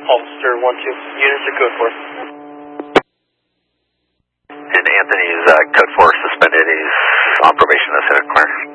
Ulster 1-2. Units are code 4. And Anthony's code 4 suspended. He's on probation. That's it. Clear.